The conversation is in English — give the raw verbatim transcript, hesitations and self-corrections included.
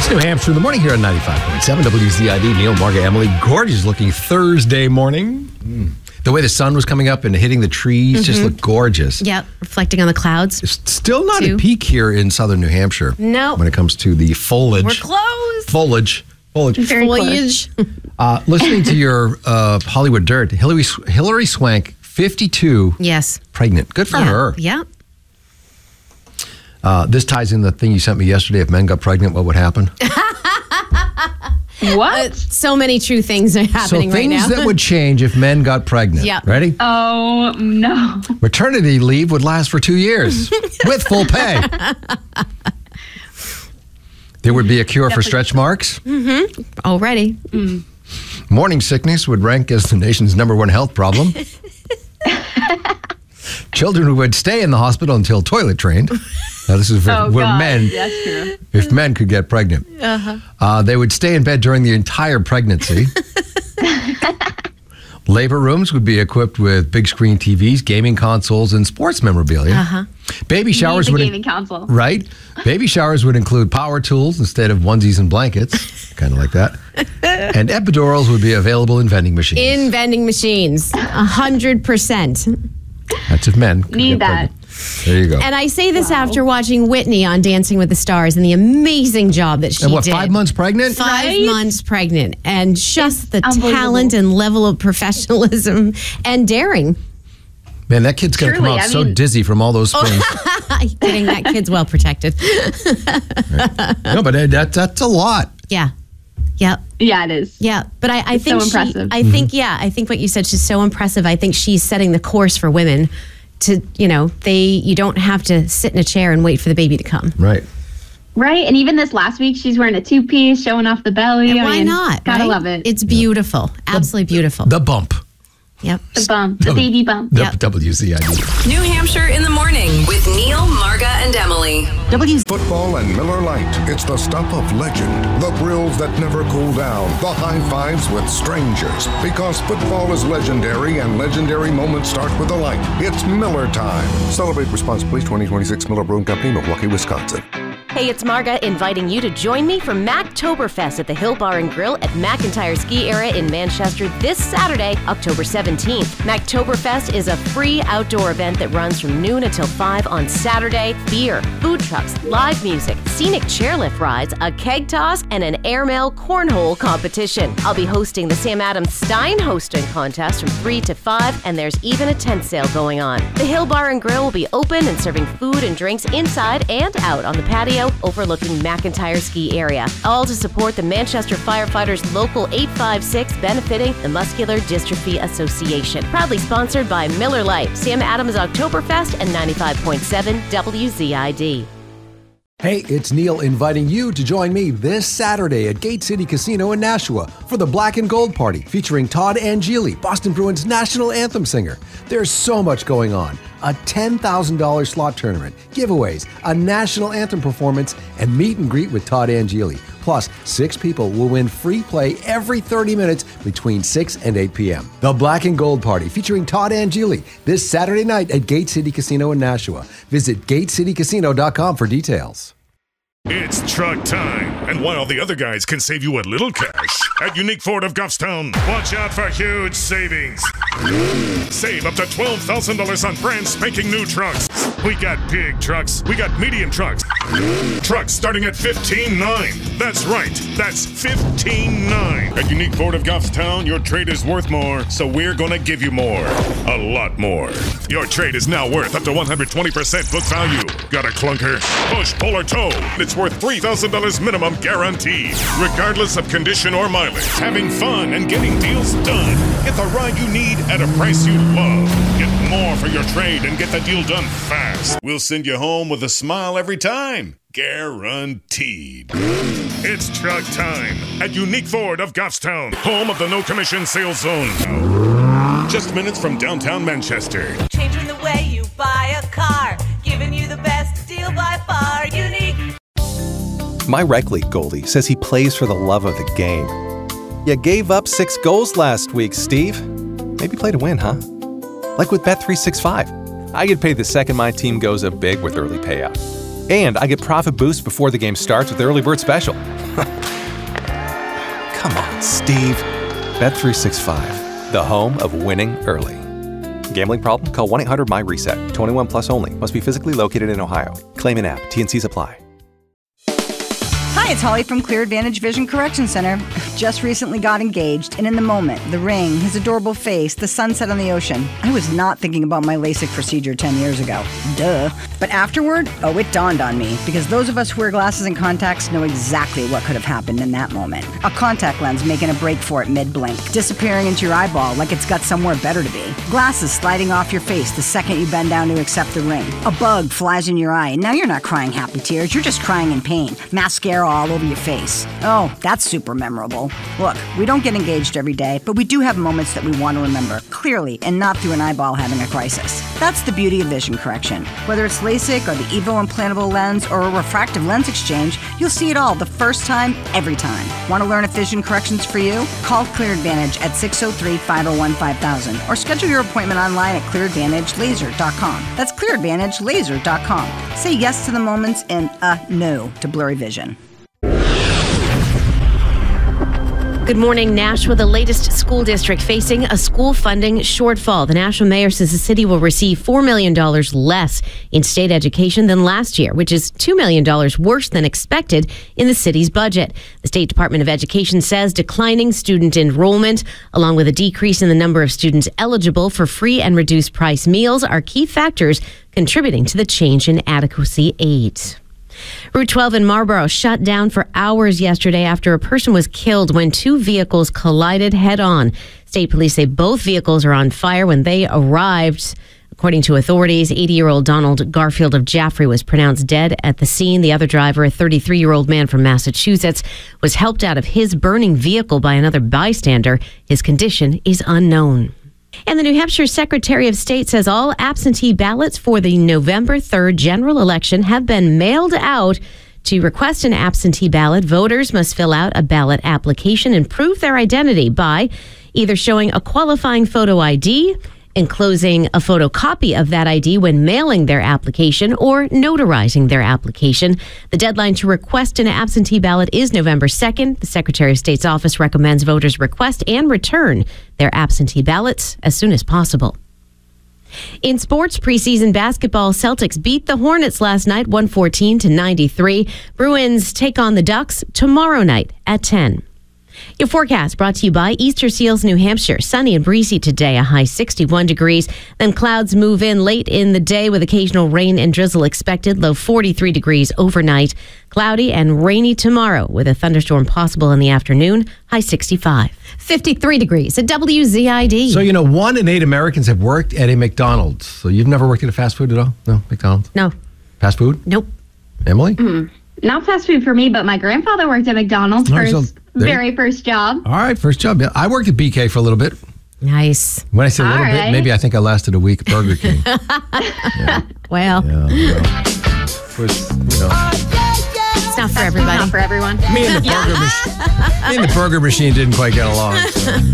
New Hampshire in the morning here on ninety-five point seven W Z I D. Neil, Marga, Emily. Gorgeous looking Thursday morning. Mm. The way the sun was coming up and hitting the trees mm-hmm. just looked gorgeous. Yep, reflecting on the clouds. It's still not too. at peak here in southern New Hampshire. No. When it comes to the foliage. We're close. Foliage. Foliage. Very foliage. Uh, listening to your uh, Hollywood Dirt, Hillary, Hillary Swank, fifty-two. Yes. Pregnant. Good for yeah. her. Yeah. Uh, this ties in the thing you sent me yesterday. If men got pregnant, what would happen? What? Uh, so many true things are happening so right now. things that would change if men got pregnant. Yeah. Ready? Oh, no. Maternity leave would last for two years with full pay. There would be a cure for stretch marks. Mm-hmm. Already. Mm. Morning sickness would rank as the nation's number one health problem. Children would stay in the hospital until toilet trained. Now, this is for, oh, where God. men, That's true. if men could get pregnant. Uh-huh. Uh, they would stay in bed during the entire pregnancy. Labor rooms would be equipped with big screen T Vs, gaming consoles, and sports memorabilia. Uh-huh. Baby showers Need the would gaming console. Right. Baby showers would include power tools instead of onesies and blankets, kind of like that. And epidurals would be available in vending machines. In vending machines, a hundred percent. That's if men could Need get that. pregnant. There you go. And I say this Wow. after watching Whitney on Dancing with the Stars and the amazing job that she And what, did. five months pregnant? Five Right? months pregnant, and just the unbelievable. talent and level of professionalism and daring. Man, that kid's going to come Truly, out I so mean- dizzy from all those spins. Kidding, that kid's well protected. No, but uh, that, that's a lot. Yeah. Yep. Yeah, it is. Yeah. But I, I It's think so she, impressive. I think, yeah, I think what you said, she's so impressive. I think she's setting the course for women to, you know, they, you don't have to sit in a chair and wait for the baby to come. Right. Right? And even this last week, she's wearing a two-piece, showing off the belly. And I why mean, not? Gotta right? love it. It's beautiful. Absolutely beautiful. The bump. Yep. the bump, the W- baby bump. The Yep. W Z I D. New Hampshire in the morning with Neil, Marga, and Emily. Football and Miller Lite. It's the stuff of legend. The thrills that never cool down. The high fives with strangers. Because football is legendary and legendary moments start with a light. It's Miller time. Celebrate responsibly. twenty twenty-six Miller Brewing Company, Milwaukee, Wisconsin. Hey, it's Marga inviting you to join me for Mactoberfest at the Hill Bar and Grill at McIntyre Ski Area in Manchester this Saturday, October seventeenth. Mactoberfest is a free outdoor event that runs from noon until five on Saturday. Beer, food trucks, live music, scenic chairlift rides, a keg toss, and an airmail cornhole competition. I'll be hosting the Sam Adams Stein hosting contest from three to five, and there's even a tent sale going on. The Hill Bar and Grill will be open and serving food and drinks inside and out on the patio overlooking McIntyre Ski Area. All to support the Manchester Firefighters Local eight five six benefiting the Muscular Dystrophy Association. Proudly sponsored by Miller Lite, Sam Adams Oktoberfest, and ninety-five point seven W Z I D. Hey, it's Neil inviting you to join me this Saturday at Gate City Casino in Nashua for the Black and Gold Party featuring Todd Angeli, Boston Bruins national anthem singer. There's so much going on. A ten thousand dollars slot tournament, giveaways, a national anthem performance, and meet and greet with Todd Angeli. Plus, six people will win free play every thirty minutes between six and eight p.m. The Black and Gold Party featuring Todd Angeli this Saturday night at Gate City Casino in Nashua. Visit gate city casino dot com for details. It's truck time, and while the other guys can save you a little cash, at Unique Ford of Goffstown, watch out for huge savings. Save up to twelve thousand dollars on brand spanking new trucks. We got big trucks, we got medium trucks, trucks starting at fifteen nine. That's right, that's fifteen nine. At Unique Ford of Goffstown, your trade is worth more, so we're gonna give you more, a lot more. Your trade is now worth up to one hundred twenty percent book value. Got a clunker, push, pull, or tow? It's worth three thousand dollars minimum guaranteed, regardless of condition or mileage. Having fun and getting deals done. Get the ride you need at a price you love. Get more for your trade and get the deal done fast. We'll send you home with a smile every time. Guaranteed. It's truck time at Unique Ford of Goffstown, home of the no commission sales zone. Just minutes from downtown Manchester. Changing the way you buy a car, giving you the best deal by far. Unique. My rec league goalie says he plays for the love of the game. You gave up six goals last week, Steve. Maybe play to win, huh? Like with Bet three sixty-five. I get paid the second my team goes up big with early payout. And I get profit boost before the game starts with the Early Bird Special. Come on, Steve. Bet three sixty-five, the home of winning early. Gambling problem? Call one eight hundred my reset. twenty-one plus only. Must be physically located in Ohio. Claim in app. T and Cs apply. Hi, it's Holly from Clear Advantage Vision Correction Center. Just recently got engaged, and in the moment, the ring, his adorable face, the sunset on the ocean, I was not thinking about my LASIK procedure ten years ago. Duh. But afterward, oh, it dawned on me, because those of us who wear glasses and contacts know exactly what could have happened in that moment. A contact lens making a break for it mid-blink, disappearing into your eyeball like it's got somewhere better to be. Glasses sliding off your face the second you bend down to accept the ring. A bug flies in your eye, and now you're not crying happy tears, you're just crying in pain. Mascara all over your face. Oh, that's super memorable. Look, we don't get engaged every day, but we do have moments that we want to remember, clearly, and not through an eyeball having a crisis. That's the beauty of vision correction. Whether it's LASIK or the EVO implantable lens or a refractive lens exchange, you'll see it all the first time, every time. Want to learn if vision correction's for you? Call Clear Advantage at six oh three, five oh one, five thousand or schedule your appointment online at clear advantage laser dot com. That's clear advantage laser dot com. Say yes to the moments and uh, no to blurry vision. Good morning, Nashua, the latest school district facing a school funding shortfall. The Nashua mayor says the city will receive four million dollars less in state education than last year, which is two million dollars worse than expected in the city's budget. The State Department of Education says declining student enrollment, along with a decrease in the number of students eligible for free and reduced price meals, are key factors contributing to the change in adequacy aid. Route twelve in Marlborough shut down for hours yesterday after a person was killed when two vehicles collided head-on. State police say both vehicles are on fire when they arrived. According to authorities, eighty-year-old Donald Garfield of Jaffrey was pronounced dead at the scene. The other driver, a thirty-three-year-old man from Massachusetts, was helped out of his burning vehicle by another bystander. His condition is unknown. And the New Hampshire Secretary of State says all absentee ballots for the November third general election have been mailed out. To request an absentee ballot, voters must fill out a ballot application and prove their identity by either showing a qualifying photo I D, enclosing a photocopy of that I D when mailing their application, or notarizing their application. The deadline to request an absentee ballot is November second. The Secretary of State's office recommends voters request and return their absentee ballots as soon as possible. In sports, preseason basketball, Celtics beat the Hornets last night, one fourteen to ninety-three. Bruins take on the Ducks tomorrow night at ten. Your forecast brought to you by Easter Seals, New Hampshire. Sunny and breezy today, a high sixty-one degrees. Then clouds move in late in the day with occasional rain and drizzle expected, low forty-three degrees overnight. Cloudy and rainy tomorrow with a thunderstorm possible in the afternoon, high sixty-five. fifty-three degrees at W Z I D. So, you know, one in eight Americans have worked at a McDonald's. So you've never worked at a fast food at all? No, McDonald's? No. Fast food? Nope. Emily? Mm, not fast food for me, but my grandfather worked at McDonald's All for right, his so there- very first job. All right, first job. Yeah, I worked at B K for a little bit. Nice. When I say a All little bit, right. maybe I think I lasted a week at Burger King. yeah, Well, yeah, well. Of course, you know. it's not for everybody. Not for everyone. Me and the burger machine. Me and the burger machine didn't quite get along. So.